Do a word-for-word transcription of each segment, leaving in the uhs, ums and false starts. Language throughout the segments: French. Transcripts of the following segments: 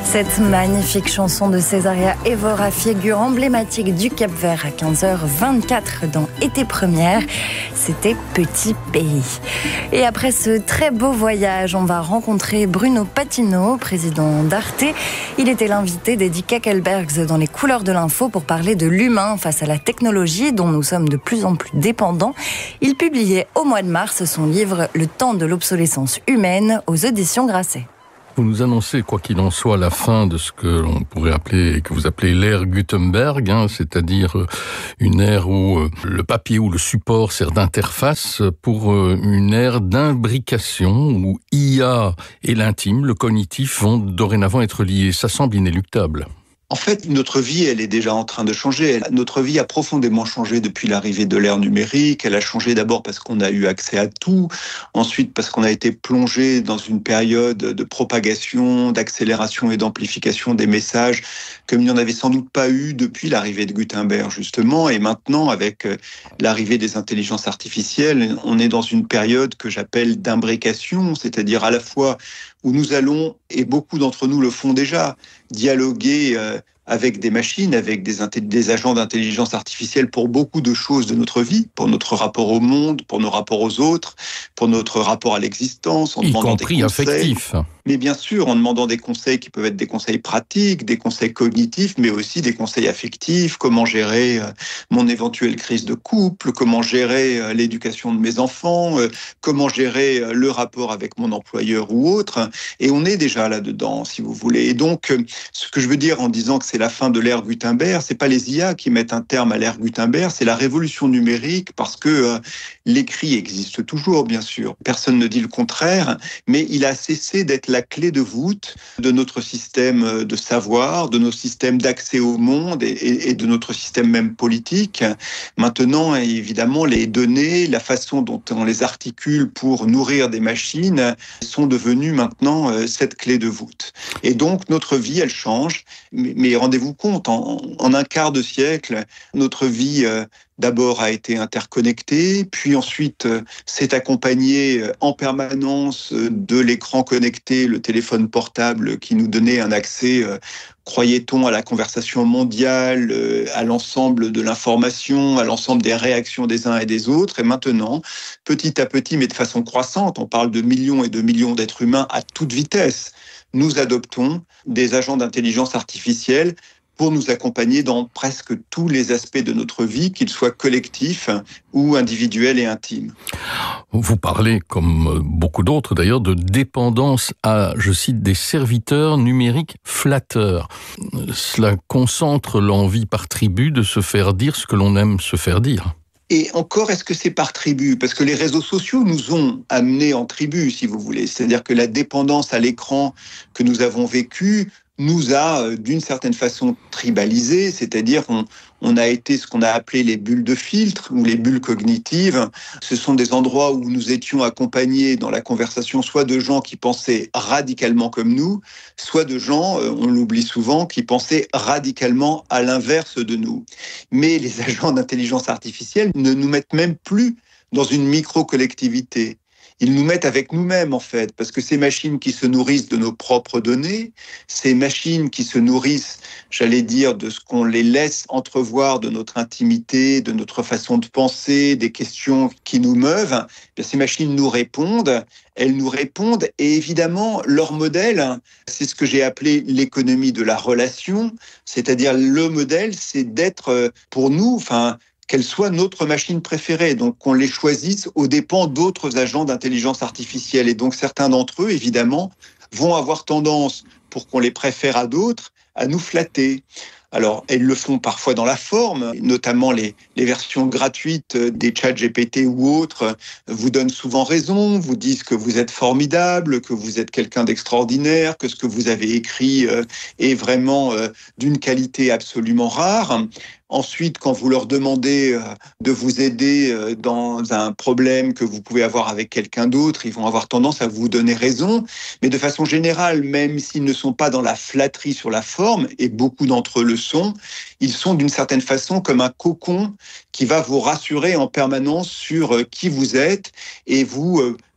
Cette magnifique chanson de Césaria Évora, figure emblématique du Cap-Vert à quinze heures vingt-quatre dans Été Première. C'était Petit Pays. Et après ce très beau voyage, on va rencontrer Bruno Patino, président d'Arte. Il était l'invité d'Eddy Kakelbergs dans Les Couleurs de l'info pour parler de l'humain face à la technologie dont nous sommes de plus en plus dépendants. Il publiait au mois de mars son livre Le temps de l'obsolescence humaine aux éditions Grasset. Vous nous annoncez, quoi qu'il en soit, la fin de ce que l'on pourrait appeler, que vous appelez l'ère Gutenberg, hein, c'est-à-dire une ère où le papier ou le support sert d'interface pour une ère d'imbrication où I A et l'intime, le cognitif, vont dorénavant être liés. Ça semble inéluctable. En fait, notre vie, elle est déjà en train de changer. Notre vie a profondément changé depuis l'arrivée de l'ère numérique. Elle a changé d'abord parce qu'on a eu accès à tout, ensuite parce qu'on a été plongé dans une période de propagation, d'accélération et d'amplification des messages, comme il n'y en avait sans doute pas eu depuis l'arrivée de Gutenberg, justement. Et maintenant, avec l'arrivée des intelligences artificielles, on est dans une période que j'appelle d'imbrication, c'est-à-dire à la fois où nous allons, et beaucoup d'entre nous le font déjà, dialoguer euh, avec des machines, avec des, inté- des agents d'intelligence artificielle pour beaucoup de choses de notre vie, pour notre rapport au monde, pour nos rapports aux autres, pour notre rapport à l'existence, en y demandant compris des conseils. affectif. Mais bien sûr, en demandant des conseils qui peuvent être des conseils pratiques, des conseils cognitifs, mais aussi des conseils affectifs, comment gérer euh, mon éventuelle crise de couple, comment gérer euh, l'éducation de mes enfants, euh, comment gérer euh, le rapport avec mon employeur ou autre. Et on est déjà là-dedans, si vous voulez. Et donc, euh, ce que je veux dire en disant que c'est la fin de l'ère Gutenberg, c'est pas les I A qui mettent un terme à l'ère Gutenberg, c'est la révolution numérique, parce que euh, l'écrit existe toujours, bien sûr. Personne ne dit le contraire, mais il a cessé d'être la clé de voûte de notre système de savoir, de nos systèmes d'accès au monde et, et, et de notre système même politique. Maintenant, évidemment, les données, la façon dont on les articule pour nourrir des machines sont devenues maintenant euh, cette clé de voûte. Et donc, notre vie, elle change. Mais, mais rendez-vous compte, en, en un quart de siècle, notre vie euh, d'abord a été interconnectée, puis ensuite euh, s'est accompagnée euh, en permanence euh, de l'écran connecté, le téléphone portable qui nous donnait un accès, euh, croyait-on, à la conversation mondiale, euh, à l'ensemble de l'information, à l'ensemble des réactions des uns et des autres. Et maintenant, petit à petit, mais de façon croissante, on parle de millions et de millions d'êtres humains à toute vitesse, nous adoptons des agents d'intelligence artificielle pour nous accompagner dans presque tous les aspects de notre vie, qu'ils soient collectifs ou individuels et intimes. Vous parlez, comme beaucoup d'autres d'ailleurs, de dépendance à, je cite, des serviteurs numériques flatteurs. Cela concentre l'envie par tribu de se faire dire ce que l'on aime se faire dire. Et encore, est-ce que c'est par tribu ? Parce que les réseaux sociaux nous ont amenés en tribu, si vous voulez. C'est-à-dire que la dépendance à l'écran que nous avons vécue nous a, d'une certaine façon, tribalisés, c'est-à-dire on, on a été ce qu'on a appelé les bulles de filtre ou les bulles cognitives. Ce sont des endroits où nous étions accompagnés dans la conversation soit de gens qui pensaient radicalement comme nous, soit de gens, on l'oublie souvent, qui pensaient radicalement à l'inverse de nous. Mais les agents d'intelligence artificielle ne nous mettent même plus dans une micro-collectivité. Ils nous mettent avec nous-mêmes, en fait, parce que ces machines qui se nourrissent de nos propres données, ces machines qui se nourrissent, j'allais dire, de ce qu'on les laisse entrevoir de notre intimité, de notre façon de penser, des questions qui nous meuvent, bien, ces machines nous répondent, elles nous répondent, et évidemment, leur modèle, c'est ce que j'ai appelé l'économie de la relation, c'est-à-dire le modèle, c'est d'être, pour nous, enfin, qu'elle soit notre machine préférée, donc qu'on les choisisse aux dépens d'autres agents d'intelligence artificielle. Et donc certains d'entre eux, évidemment, vont avoir tendance, pour qu'on les préfère à d'autres, à nous flatter. Alors, elles le font parfois dans la forme, notamment les, les versions gratuites des chats G P T ou autres vous donnent souvent raison, vous disent que vous êtes formidable, que vous êtes quelqu'un d'extraordinaire, que ce que vous avez écrit est vraiment d'une qualité absolument rare. Ensuite, quand vous leur demandez de vous aider dans un problème que vous pouvez avoir avec quelqu'un d'autre, ils vont avoir tendance à vous donner raison. Mais de façon générale, même s'ils ne sont pas dans la flatterie sur la forme, et beaucoup d'entre eux le sont, ils sont d'une certaine façon comme un cocon qui va vous rassurer en permanence sur qui vous êtes et vous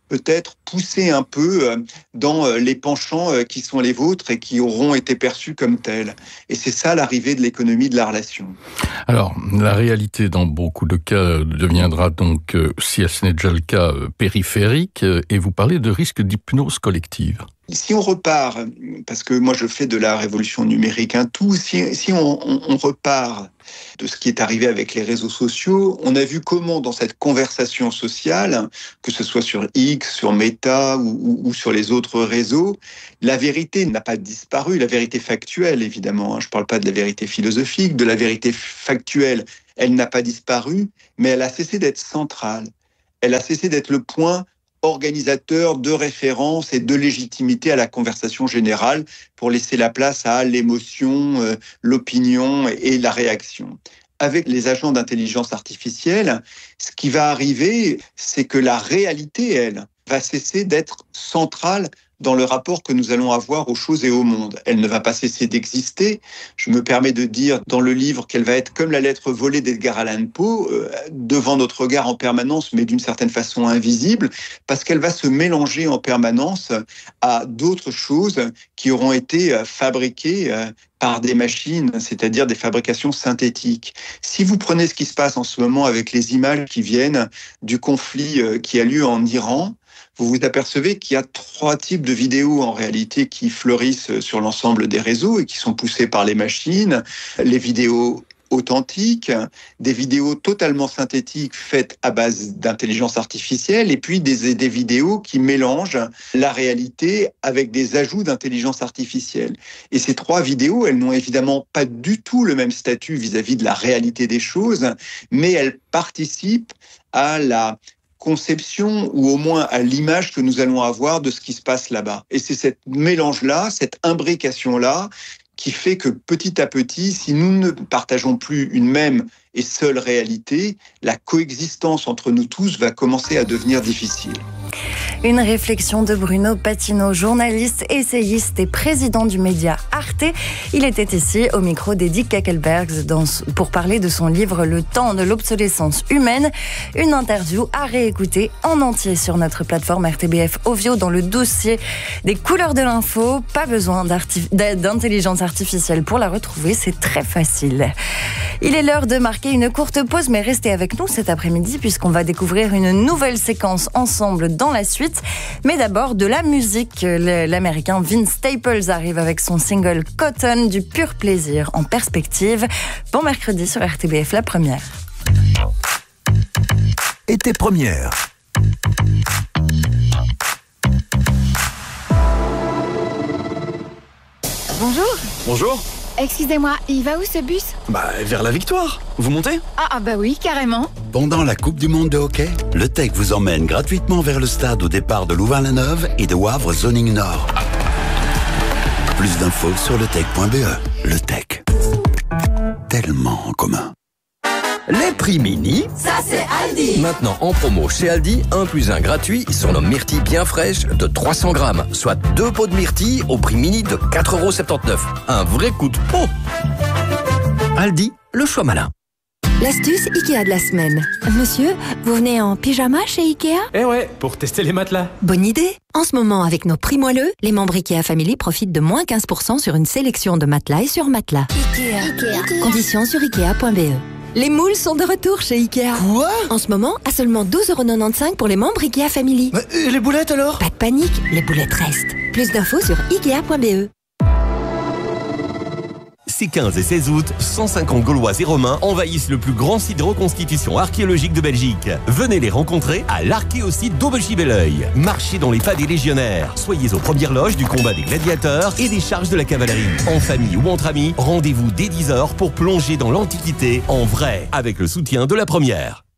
peut-être pousser un peu dans les penchants qui sont les vôtres et qui auront été perçus comme tels. Et c'est ça l'arrivée de l'économie de la relation. Alors, la réalité dans beaucoup de cas deviendra donc, si ce n'est déjà le cas, périphérique, et vous parlez de risque d'hypnose collective. Si on repart, parce que moi je fais de la révolution numérique un tout, si, si on, on, on repart de ce qui est arrivé avec les réseaux sociaux, on a vu comment dans cette conversation sociale, que ce soit sur X, sur Meta ou, ou, ou sur les autres réseaux, la vérité n'a pas disparu, la vérité factuelle évidemment, hein, je ne parle pas de la vérité philosophique, de la vérité factuelle, elle n'a pas disparu, mais elle a cessé d'être centrale, elle a cessé d'être le point organisateur de référence et de légitimité à la conversation générale pour laisser la place à l'émotion, euh, l'opinion et la réaction. Avec les agents d'intelligence artificielle, ce qui va arriver, c'est que la réalité, elle, va cesser d'être centrale dans le rapport que nous allons avoir aux choses et au monde. Elle ne va pas cesser d'exister. Je me permets de dire dans le livre qu'elle va être comme la lettre volée d'Edgar Allan Poe, euh, devant notre regard en permanence, mais d'une certaine façon invisible, parce qu'elle va se mélanger en permanence à d'autres choses qui auront été fabriquées euh, par des machines, c'est-à-dire des fabrications synthétiques. Si vous prenez ce qui se passe en ce moment avec les images qui viennent du conflit euh, qui a lieu en Iran, vous vous apercevez qu'il y a trois types de vidéos en réalité qui fleurissent sur l'ensemble des réseaux et qui sont poussées par les machines. Les vidéos authentiques, des vidéos totalement synthétiques faites à base d'intelligence artificielle et puis des, des vidéos qui mélangent la réalité avec des ajouts d'intelligence artificielle. Et ces trois vidéos, elles n'ont évidemment pas du tout le même statut vis-à-vis de la réalité des choses, mais elles participent à la conception ou au moins à l'image que nous allons avoir de ce qui se passe là-bas. Et c'est cette mélange-là, cette imbrication-là qui fait que petit à petit, si nous ne partageons plus une même et seule réalité, la coexistence entre nous tous va commencer à devenir difficile. Une réflexion de Bruno Patino, journaliste, essayiste et président du média Arte. Il était ici au micro d'Eddy Kakelbergs dans, pour parler de son livre « Le temps de l'obsolescence humaine ». Une interview à réécouter en entier sur notre plateforme R T B F Ovio dans le dossier des couleurs de l'info. Pas besoin d'intelligence artificielle pour la retrouver, c'est très facile. Il est l'heure de marquer une courte pause, mais restez avec nous cet après-midi puisqu'on va découvrir une nouvelle séquence ensemble dans la suite. Mais d'abord, de la musique. L'américain Vince Staples arrive avec son single Cotton, du pur plaisir en perspective. Bon mercredi sur R T B F, la première. Été première. Bonjour. Bonjour. Excusez-moi, il va où ce bus? Bah, vers la victoire. Vous montez? Ah, ah bah oui, carrément. Pendant la Coupe du Monde de hockey, le T E C vous emmène gratuitement vers le stade au départ de Louvain-la-Neuve et de Wavre Zoning Nord. Plus d'infos sur le tech point b e. Le T E C. Tellement en commun. Les prix mini, ça c'est Aldi. Maintenant en promo chez Aldi, un plus un gratuit sur nos myrtilles bien fraîches de trois cents grammes, soit deux pots de myrtilles au prix mini de quatre euros soixante-dix-neuf. Un vrai coup de pot. Aldi, le choix malin. L'astuce Ikea de la semaine. Monsieur, vous venez en pyjama chez Ikea? Eh ouais, pour tester les matelas. Bonne idée. En ce moment, avec nos prix moelleux, les membres Ikea Family profitent de moins quinze pour cent sur une sélection de matelas et sur matelas. Ikea. Ikea. Conditions sur ikea point b e. Les moules sont de retour chez Ikea. Quoi? En ce moment, à seulement douze euros quatre-vingt-quinze pour les membres Ikea Family. Mais, et les boulettes alors? Pas de panique, les boulettes restent. Plus d'infos sur ikea point b e. Ces quinze et seize août, cent cinquante Gaulois et Romains envahissent le plus grand site de reconstitution archéologique de Belgique. Venez les rencontrer à l'archéosite d'Aubechy-Belleuil. Marchez dans les pas des légionnaires. Soyez aux premières loges du combat des gladiateurs et des charges de la cavalerie. En famille ou entre amis, rendez-vous dès dix heures pour plonger dans l'Antiquité en vrai, avec le soutien de la première.